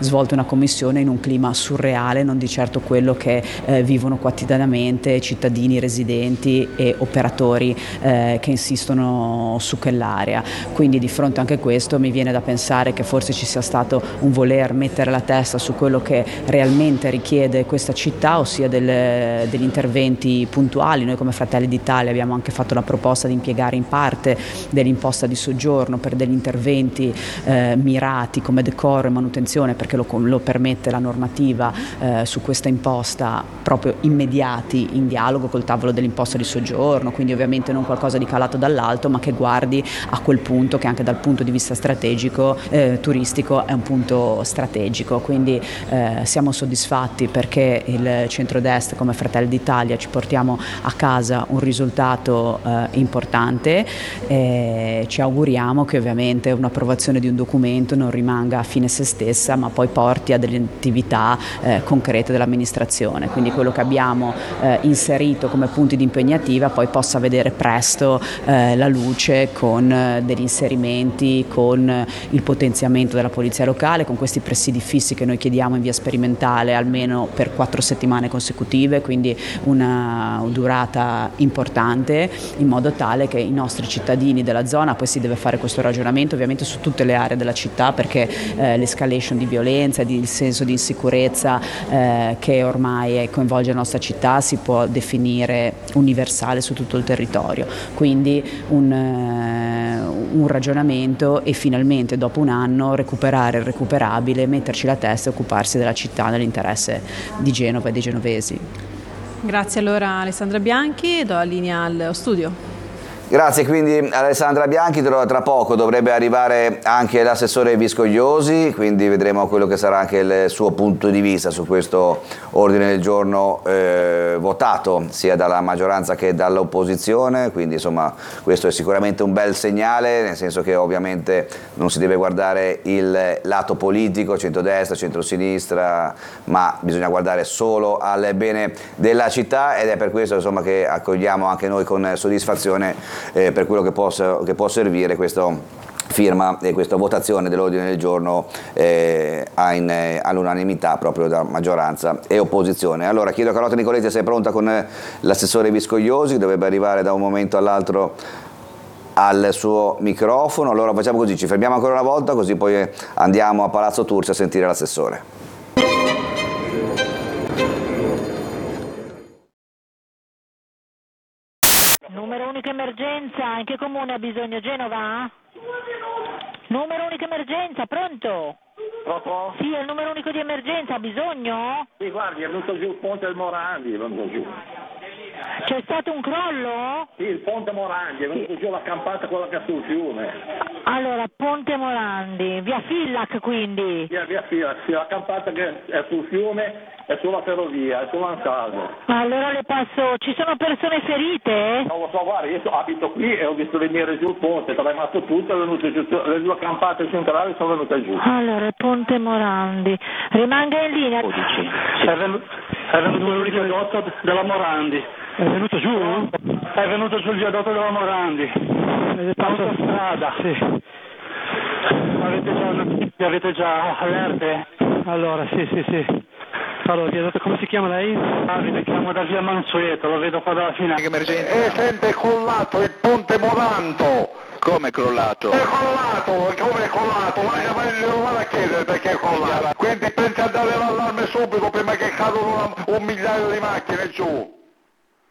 svolto una commissione in un clima surreale, non di certo quello che vivono quotidianamente cittadini, residenti e operatori che insistono su quell'area. Quindi di fronte anche a questo mi viene da pensare che forse ci sia stato un voler mettere la testa su quello che realmente richiede questa città, ossia degli interventi puntuali. Noi come Fratelli d'Italia abbiamo anche fatto la proposta di impiegare in parte dell'imposta di soggiorno per degli interventi mirati come decoro e manutenzione, perché lo permette la normativa su questa imposta, proprio immediati, in dialogo col tavolo dell'imposta di soggiorno, quindi ovviamente non qualcosa di calato dall'alto, ma che guardi a quel punto che anche dal punto di vista strategico, turistico è un punto strategico. Quindi siamo soddisfatti perché il centrodestra come Fratelli d'Italia ci portiamo a casa un risultato importante. Ci auguriamo che ovviamente un'approvazione di un documento non rimanga a fine se stessa, ma poi porti a delle attività concrete dell'amministrazione. Quindi quello che abbiamo inserito come punti di impegnativa poi possa vedere presto la luce con degli inserimenti, con il potenziamento della polizia locale, con questi presidi fissi che noi chiediamo in via sperimentale almeno per 4 settimane consecutive, quindi una durata importante, in modo tale che i nostri cittadini della zona, poi si deve fare questo ragionamento ovviamente su tutte le aree della città, perché l'escalation di violenza, il senso di insicurezza che ormai coinvolge la nostra città si può definire universale su tutto il territorio. Quindi un ragionamento e finalmente dopo un anno recuperare il recuperabile, metterci la testa e occuparsi della città nell'interesse di Genova e dei genovesi. Grazie allora Alessandra Bianchi, do la linea al studio. Grazie quindi Alessandra Bianchi, tra poco dovrebbe arrivare anche l'assessore Viscogliosi, quindi vedremo quello che sarà anche il suo punto di vista su questo ordine del giorno votato sia dalla maggioranza che dall'opposizione, quindi insomma questo è sicuramente un bel segnale, nel senso che ovviamente non si deve guardare il lato politico, centrodestra, centrosinistra, ma bisogna guardare solo al bene della città, ed è per questo insomma che accogliamo anche noi con soddisfazione per quello che può servire questa firma e questa votazione dell'ordine del giorno all'unanimità proprio da maggioranza e opposizione. Allora chiedo a Carlotta Nicoletti se è pronta con l'assessore Viscogliosi, che dovrebbe arrivare da un momento all'altro al suo microfono. Allora facciamo così, ci fermiamo ancora una volta, così poi andiamo a Palazzo Turci a sentire l'assessore. Numero unico emergenza, in che comune ha bisogno? Genova? Numero unico emergenza, pronto? Pronto? Sì, è il numero unico di emergenza, ha bisogno? Sì, guardi, è venuto giù il ponte del Morandi, è venuto giù. C'è stato un crollo? Sì, il ponte Morandi, è venuto giù la campata quella che è sul fiume. Allora, Ponte Morandi, via Fillac quindi? Via Fillac, sì, la campata che è sul fiume è sulla ferrovia, è sull'Ansaldo. Allora le passo, ci sono persone ferite? Non lo so, guarda, io abito qui e ho visto venire giù il ponte, è tremato tutto, è venuto giù, le due campate centrali sono venute giù. Allora, Ponte Morandi, rimanga in linea. 12. È venuto il viadotto della Morandi. È venuto giù? È venuto giù il viadotto della Morandi. L'autostrada. Sì. Avete già allerte? Allora, sì. Allora, viadotto, come si chiama lei? Mi chiamo da via Mansueto, lo vedo qua dalla fine. Sempre è crollato il ponte Moranto. Come è crollato? È crollato, come è crollato? Vado a chiedere perché è crollato. Quindi pensa a dare l'allarme subito prima che cadono un migliaio di macchine giù.